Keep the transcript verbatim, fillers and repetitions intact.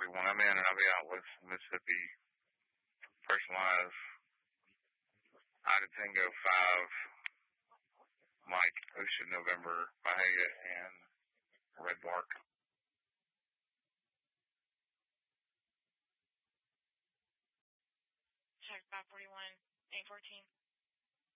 forty-one. I'm in and I'll be out with Mississippi. Personalized. Ida Tango five. Mike Ocean November. Bahia and Red Bark. Check five forty-one, eight fourteen.